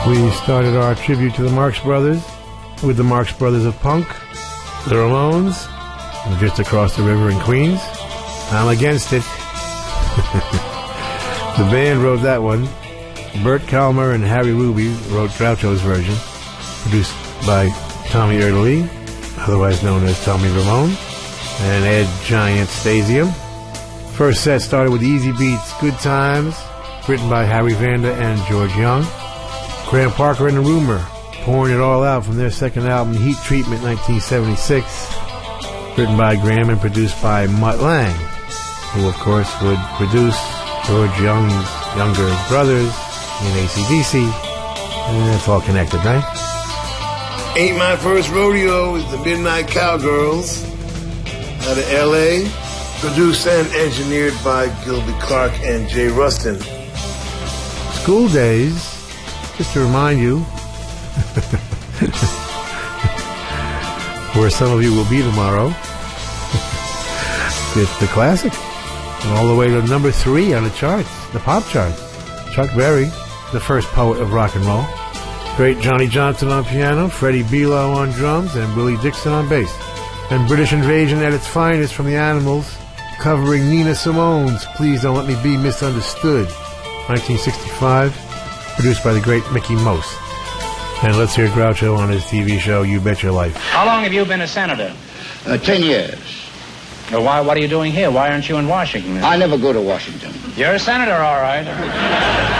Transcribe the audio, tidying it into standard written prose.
We started our tribute to the Marx Brothers with the Marx Brothers of Punk, the Ramones, just across the river in Queens. I'm against it. The band wrote that one. Bert Kalmer and Harry Ruby wrote Groucho's version, produced by Tommy Erdely, otherwise known as Tommy Ramone, and Ed Giant Stasium. First set started with Easy Beats, Good Times, written by Harry Vanda and George Young. Graham Parker and the Rumor, Pouring It All Out from their second album, Heat Treatment, 1976, written by Graham and produced by Mutt Lange, who of course would produce George Young's younger brothers in AC/DC, and it's all connected, right? Ain't My First Rodeo is the Midnight Cowgirls out of L.A., produced and engineered by Gilby Clarke and Jay Rustin. School Days, just to remind you, where some of you will be tomorrow, it's the classic, all the way to number 3 on the charts, the pop charts. Chuck Berry, the first poet of rock and roll. Great Johnny Johnson on piano, Freddie Belo on drums, and Willie Dixon on bass. And British Invasion at its finest from the Animals, covering Nina Simone's Please Don't Let Me Be Misunderstood, 1965, produced by the great Mickey Most. And let's hear Groucho on his TV show, You Bet Your Life. How long have you been a senator? 10 years. Well, what are you doing here? Why aren't you in Washington? I never go to Washington. You're a senator, all right.